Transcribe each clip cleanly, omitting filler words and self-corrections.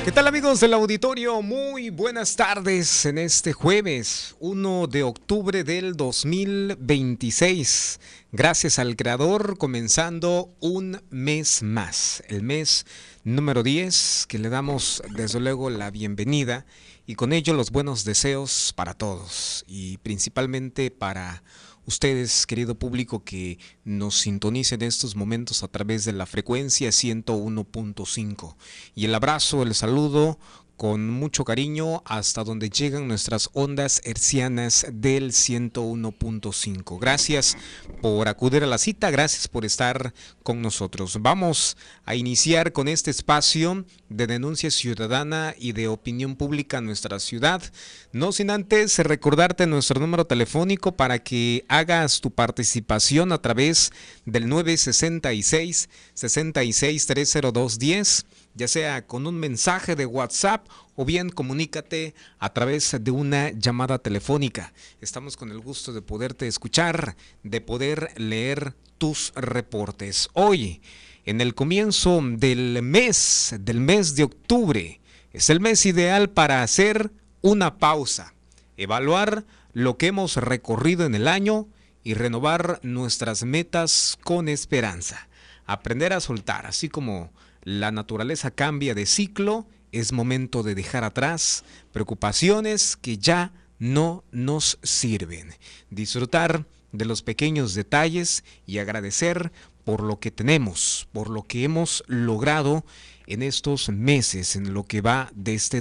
¿Qué tal, amigos del auditorio? Muy buenas tardes en este jueves 1 de octubre del 2026. Gracias al Creador, comenzando un mes más, el mes número 10, que le damos desde luego la bienvenida y con ello los buenos deseos para todos y principalmente para ustedes, querido público, que nos sintonicen en estos momentos a través de la frecuencia 101.5. Y el abrazo, el saludo con mucho cariño hasta donde llegan nuestras ondas hercianas del 101.5. Gracias por acudir a la cita, gracias por estar con nosotros. Vamos a iniciar con este espacio de denuncia ciudadana y de opinión pública en nuestra ciudad. No sin antes recordarte nuestro número telefónico para que hagas tu participación a través del 966 66 30210, ya sea con un mensaje de WhatsApp o bien comunícate a través de una llamada telefónica. Estamos con el gusto de poderte escuchar, de poder leer tus reportes. Hoy, en el comienzo del mes de octubre, es el mes ideal para hacer una pausa, evaluar lo que hemos recorrido en el año y renovar nuestras metas con esperanza. Aprender a soltar, así como la naturaleza cambia de ciclo, es momento de dejar atrás preocupaciones que ya no nos sirven. Disfrutar de los pequeños detalles y agradecer por lo que tenemos, por lo que hemos logrado en estos meses, en lo que va de este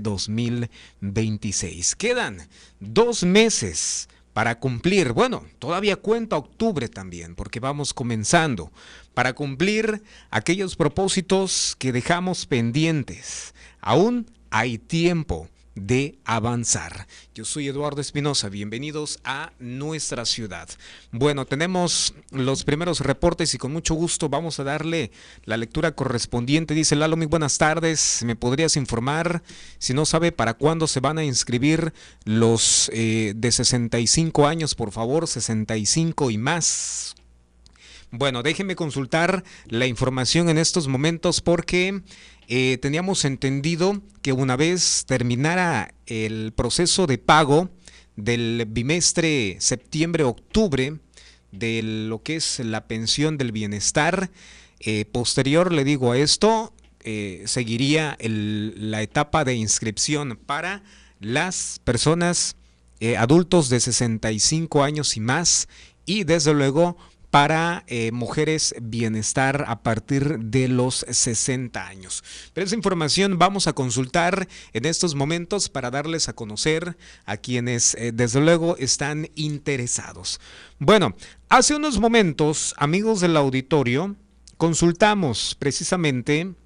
2026. Quedan 2 meses para cumplir, bueno, todavía cuenta octubre también, porque vamos comenzando, para cumplir aquellos propósitos que dejamos pendientes. Aún hay tiempo de avanzar. Yo soy Eduardo Espinosa, bienvenidos a nuestra ciudad. Bueno, tenemos los primeros reportes y con mucho gusto vamos a darle la lectura correspondiente. Dice Lalo, muy buenas tardes, ¿me podrías informar si no sabe para cuándo se van a inscribir los de 65 años, por favor, 65 y más? Bueno, déjenme consultar la información en estos momentos porque teníamos entendido que una vez terminara el proceso de pago del bimestre septiembre-octubre de lo que es la pensión del bienestar, posterior, le digo a esto, seguiría la etapa de inscripción para las personas adultos de 65 años y más y desde luego para mujeres bienestar a partir de los 60 años. Pero esa información vamos a consultar en estos momentos para darles a conocer a quienes desde luego están interesados. Bueno, hace unos momentos, amigos del auditorio, consultamos precisamente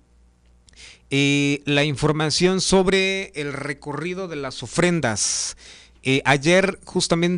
la información sobre el recorrido de las ofrendas. Ayer justamente